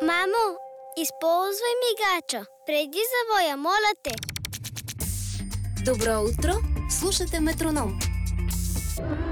Мамо, използвай мигача преди завоя, моля те. Добро утро! Слушате Метроном.